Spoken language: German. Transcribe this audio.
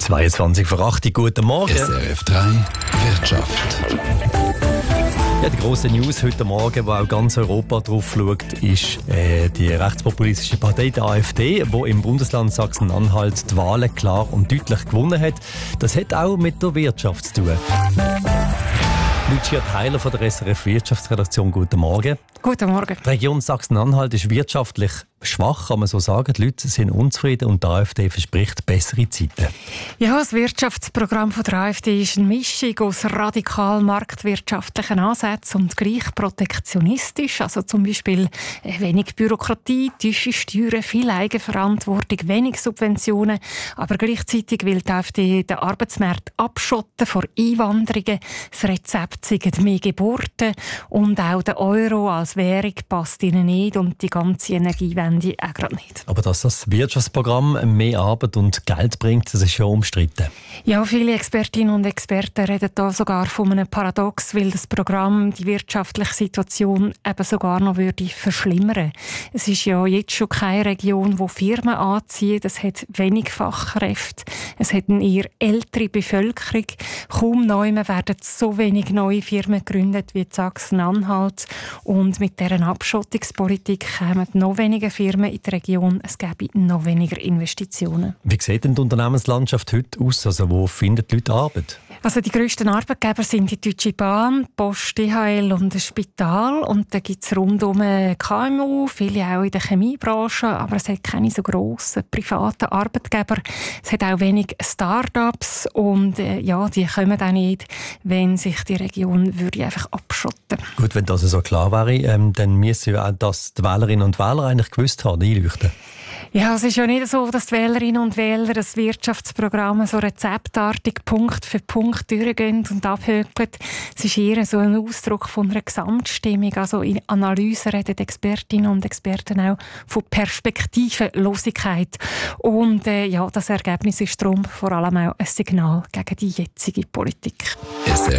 22 vor 8 Uhr, guten Morgen. SRF 3 Wirtschaft. Ja, die grosse News heute Morgen, wo auch ganz Europa drauf schaut, ist die rechtspopulistische Partei, der AfD, die im Bundesland Sachsen-Anhalt die Wahlen klar und deutlich gewonnen hat. Das hat auch mit der Wirtschaft zu tun. Lucia Theiler von der SRF Wirtschaftsredaktion, guten Morgen. Guten Morgen. Die Region Sachsen-Anhalt ist wirtschaftlich schwach, kann man so sagen. Die Leute sind unzufrieden und die AfD verspricht bessere Zeiten. Ja, das Wirtschaftsprogramm von der AfD ist eine Mischung aus radikal marktwirtschaftlichen Ansätzen und gleich protektionistisch. Also zum Beispiel wenig Bürokratie, tiefe Steuern, viel Eigenverantwortung, wenig Subventionen. Aber gleichzeitig will die AfD den Arbeitsmarkt abschotten vor Einwanderungen. Das Rezept sind mehr Geburten und auch der Euro als Währung passt ihnen nicht und die ganze Energiewende auch gerade nicht. Aber dass das Wirtschaftsprogramm mehr Arbeit und Geld bringt, das ist schon umstritten. Ja, viele Expertinnen und Experten reden da sogar von einem Paradox, weil das Programm die wirtschaftliche Situation eben sogar noch würde verschlimmern. Es ist ja jetzt schon keine Region, wo Firmen anziehen. Es hat wenig Fachkräfte. Es hat eine eher ältere Bevölkerung. Kaum neu werden so wenig neue Firmen gegründet wie in Sachsen-Anhalt. Und mit deren Abschottungspolitik kommen noch weniger Firmen in der Region. Es gäbe noch weniger Investitionen. Wie sieht denn die Unternehmenslandschaft heute aus? Also wo finden die Leute Arbeit? Also die grössten Arbeitgeber sind die Deutsche Bahn, die Post, DHL und das Spital. Und da gibt es rundum KMU, viele auch in der Chemiebranche, aber es hat keine so grossen privaten Arbeitgeber. Es hat auch wenig Start-ups und die kommen auch nicht, wenn sich die Region würde einfach abschotten. Gut, wenn das so klar wäre, dann müssen ja auch das die Wählerinnen und Wähler eigentlich gewusst haben, einleuchten. Ja, es ist ja nicht so, dass die Wählerinnen und Wähler das Wirtschaftsprogramm so rezeptartig Punkt für Punkt durchgehen und abhökeln. Es ist eher so ein Ausdruck von einer Gesamtstimmung. Also in Analysen reden Expertinnen und Experten auch von Perspektivenlosigkeit. Und das Ergebnis ist darum vor allem auch ein Signal gegen die jetzige Politik.